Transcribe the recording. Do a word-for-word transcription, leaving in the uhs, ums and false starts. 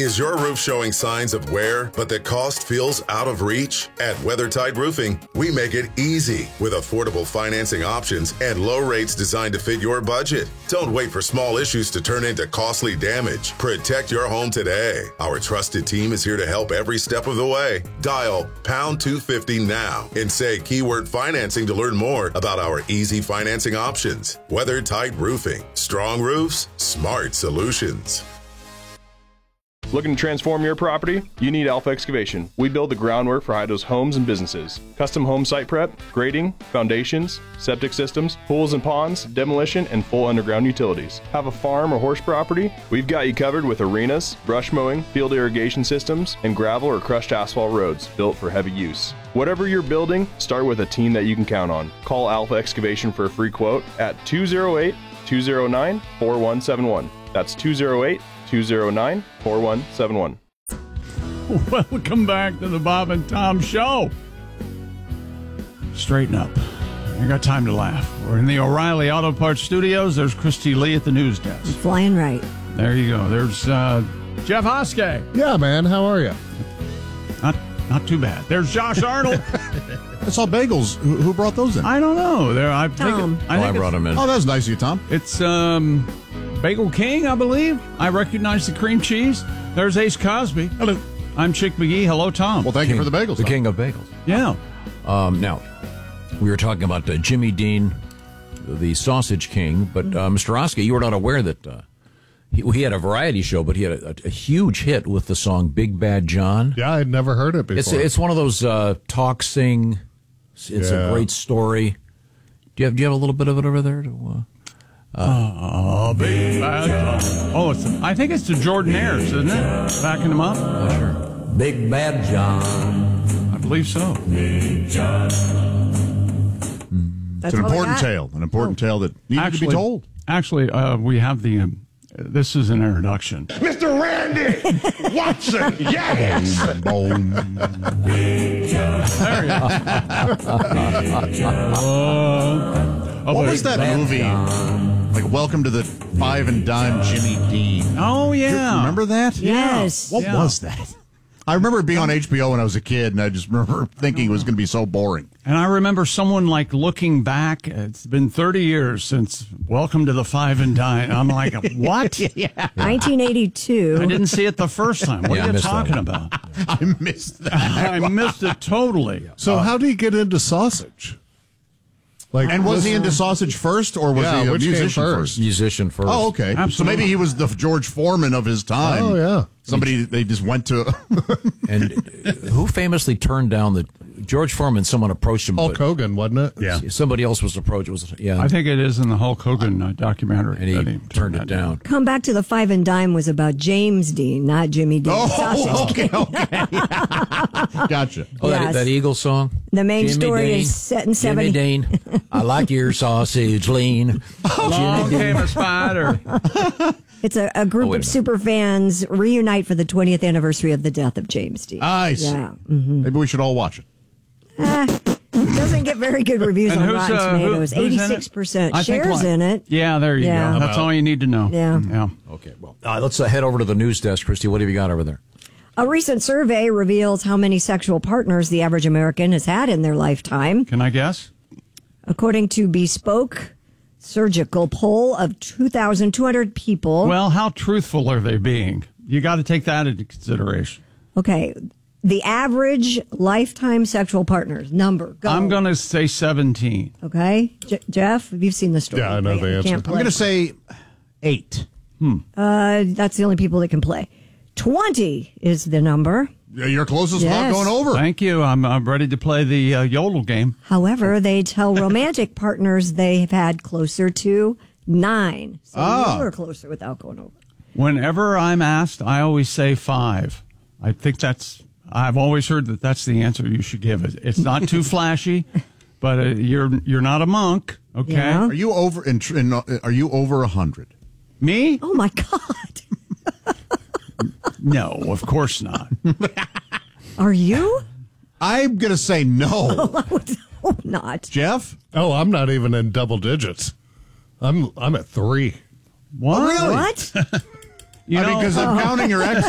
Is your roof showing signs of wear, but the cost feels out of reach? At WeatherTight Roofing, we make it easy with affordable financing options and low rates designed to fit your budget. Don't wait for small issues to turn into costly damage. Protect your home today. Our trusted team is here to help every step of the way. Dial pound two fifty now and say keyword financing to learn more about our easy financing options. WeatherTight Roofing. Strong roofs, smart solutions. Looking to transform your property? You need Alpha Excavation. We build the groundwork for Idaho's homes and businesses. Custom home site prep, grading, foundations, septic systems, pools and ponds, demolition, and full underground utilities. Have a farm or horse property? We've got you covered with arenas, brush mowing, field irrigation systems, and gravel or crushed asphalt roads built for heavy use. Whatever you're building, start with a team that you can count on. Call Alpha Excavation for a free quote at two oh eight, two oh nine, four one seven one. That's two oh eight, two oh nine, four one seven one. Welcome back to the Bob and Tom Show. Straighten up. I got time to laugh. We're in the O'Reilly Auto Parts Studios. There's Christy Lee at the news desk. Flying right. There you go. There's uh, Jeff Hoskey. Yeah, man. How are you? Not, not too bad. There's Josh Arnold. I saw bagels. Who, who brought those in? I don't know. There, I Tom. think. It, I, oh, think I brought them in. Oh, that was nice of you, Tom. It's um, Bagel King, I believe. I recognize the cream cheese. There's Ace Cosby. Hello. I'm Chick McGee. Hello, Tom. Well, thank King, you for the bagels. The Tom. king of bagels. Yeah. Um, now, we were talking about uh, Jimmy Dean, the Sausage King, but uh, Mister Oskey, you were not aware that uh, he, he had a variety show, but he had a, a, a huge hit with the song Big Bad John. Yeah, I'd never heard it before. It's it's one of those uh, talk sing. It's, it's Yeah. a great story. Do you have Do you have a little bit of it over there? To, uh, Oh, big bad John. Oh, it's I think it's the Jordanaires, isn't it? Backing them up? uh, sure. Big Bad John. I believe so. That's It's an all I important got. tale. An important Oh. tale that needed Actually, to be told. Actually, uh, we have the. Um, this is an introduction. Mister Randy Watson, yes! Boom. There you go. What was that Bad movie? John. Like Welcome to the Five and Dime Jimmy Dean. Oh, yeah. Remember that? Yes. What Yeah. was that? I remember it being on H B O when I was a kid, and I just remember thinking it was going to be so boring. And I remember someone like looking back. It's been thirty years since Welcome to the Five and Dime. I'm like, what? nineteen eighty-two. I didn't see it the first time. What Yeah, I are you missed that talking one. about? I missed that. I missed it totally. So how did he get into sausage? Like, And was this- he into sausage first, or was Yeah, he a which came musician first? first? musician first. Oh, okay. So Absolutely. maybe he was the George Foreman of his time. Oh, yeah. Somebody they just went to. And who famously turned down the George Foreman? Someone approached him. Hulk but Hogan, wasn't it? Yeah. Somebody else was approached. It was yeah. I think it is in the Hulk Hogan uh, documentary. and he, that turned that it down. Come Back to the Five and Dime was about James Dean, not Jimmy Dean. Oh, Sausage okay, King. okay. Gotcha. Oh, that, Yes. that Eagle song. The main Jimmy story Dean, is set in seventy. Jimmy Dean, I like your sausage lean. Along Jimmy came a spider. It's a, a group Oh, wait of a minute. super fans reunite for the twentieth anniversary of the death of James Dean. Nice. Yeah. Mm-hmm. Maybe we should all watch it. It doesn't get very good reviews And on who's, Rotten uh, who- Tomatoes. who's in it? eighty-six percent. I think Shares what- in it. Yeah, there you Yeah. go. That's all you need to know. Yeah. Yeah. Okay, well, uh, let's uh, head over to the news desk, Christy. What have you got over there? A recent survey reveals how many sexual partners the average American has had in their lifetime. Can I guess? According to Bespoke Surgical poll of two thousand two hundred people. Well, how truthful are they being? You got to take that into consideration. Okay. The average lifetime sexual partners number. Go. I'm going to say seventeen. Okay. J- Jeff, you've seen the story. Yeah, I know the You answer. can't I'm play. going to say eight. Uh, that's the only people that can play. twenty is the number. Yeah, You're closest without Yes. going over. Thank you. I'm, I'm ready to play the uh, yodel game. However, they tell romantic partners they've had closer to nine. So Ah. you were closer without going over. Whenever I'm asked, I always say five. I think that's, I've always heard that that's the answer you should give. It. It's not too flashy, but uh, you're you're not a monk, okay? Yeah. Are you over? In, in, uh, are you over a hundred? Me? Oh, my God. No, of course not. Are you? I'm going to say no. Oh, not. Jeff? Oh, I'm not even in double digits. I'm I'm at three. What? Really? What? You I mean, know- because I'm counting your ex.